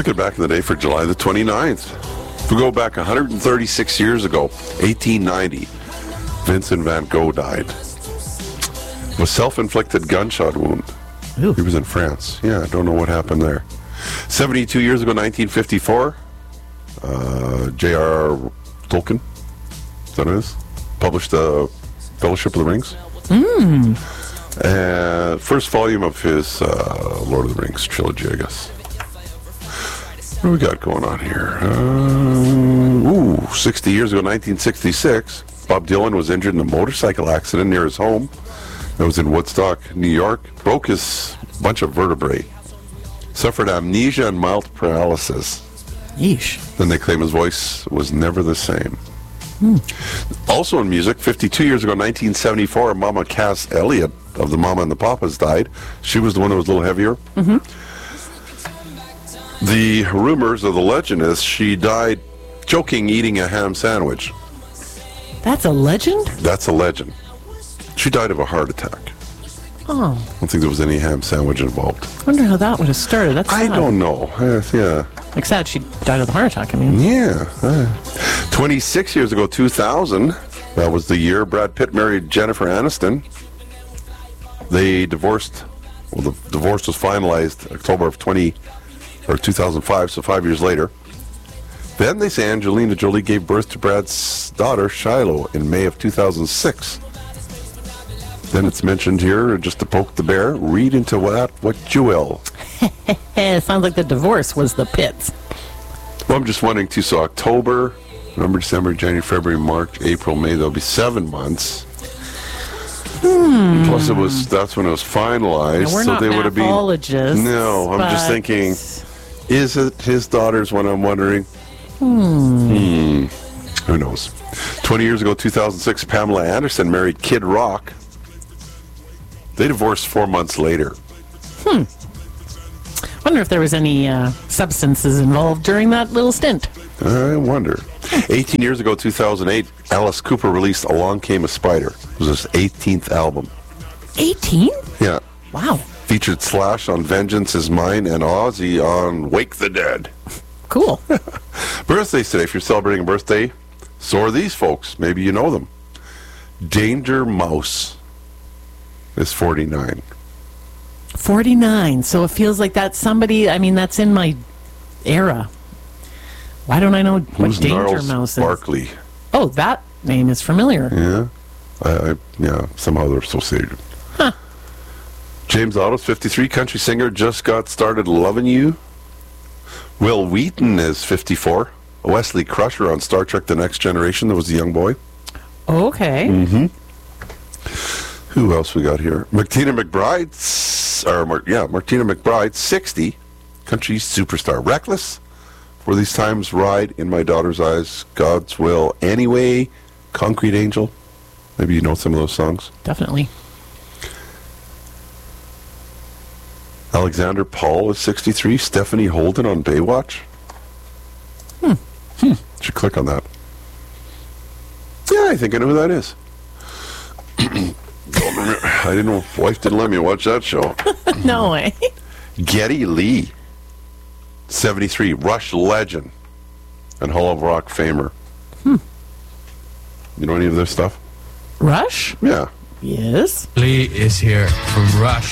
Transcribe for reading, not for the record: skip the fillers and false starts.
Looking back in the day for July the 29th. If we go back 136 years ago, 1890, Vincent van Gogh died. A self-inflicted gunshot wound. Ooh. He was in France. Yeah, I don't know what happened there. 72 years ago, 1954, J.R.R. Tolkien, is that what it is? Published the Fellowship of the Rings. First volume of his Lord of the Rings trilogy, I guess. What do we got going on here? 60 years ago, 1966, Bob Dylan was injured in a motorcycle accident near his home. That was in Woodstock, New York. Broke his bunch of vertebrae. Suffered amnesia and mild paralysis. Yeesh. Then they claim his voice was never the same. Also in music, 52 years ago, 1974, Mama Cass Elliot of the Mama and the Papas died. She was the one who was a little heavier. The rumors of the legend is she died choking eating a ham sandwich. That's a legend? That's a legend. She died of a heart attack. Oh, I don't think there was any ham sandwich involved. I wonder how that would have started. That's I sad. don't know. Yeah. Like sad, she died of a heart attack, I mean. Yeah. 26 years ago, 2000, that was the year Brad Pitt married Jennifer Aniston. They divorced. Well, the divorce was finalized October of 2005, so 5 years later. Then they say Angelina Jolie gave birth to Brad's daughter, Shiloh, in May of 2006. Then it's mentioned here, just to poke the bear, read into what you will. It sounds like the divorce was the Pitts. Well, I'm just wondering, too, so October, November, December, January, February, March, April, May, there'll be 7 months. Plus, that's when it was finalized. Now, we're so not they would have been. mathologists. No, I'm just thinking, is it his daughter's when I'm wondering? Who knows? 20 years ago, 2006, Pamela Anderson married Kid Rock. They divorced 4 months later. Wonder if there was any substances involved during that little stint. I wonder. 18 years ago, 2008, Alice Cooper released Along Came a Spider. It was his 18th album. 18? Yeah. Wow. Featured Slash on Vengeance Is Mine and Ozzy on Wake the Dead. Cool. Birthdays today. If you're celebrating a birthday, so are these folks. Maybe you know them. Danger Mouse is 49. 49. So it feels like that's somebody, I mean, that's in my era. Why don't I know Who's what Danger Gnarls Mouse is? Barkley? Oh, that name is familiar. Yeah. Yeah, somehow they're associated. Huh. James Otto's 53, country singer, just got started loving you. Will Wheaton is 54. Wesley Crusher on Star Trek The Next Generation, that was the young boy. Okay. Who else we got here? Martina McBride, Martina McBride, 60, country superstar. Reckless, For These Times Ride, In My Daughter's Eyes, God's Will, Anyway, Concrete Angel. Maybe you know some of those songs. Definitely. Alexander Paul is 63. Stephanie Holden on Baywatch. Should click on that. Yeah, I think I know who that is. I didn't know. Wife didn't let me watch that show. No way. Geddy Lee, 73. Rush legend and Hall of Rock famer. You know any of this stuff? Rush? Yeah. Yes. Lee is here from Rush.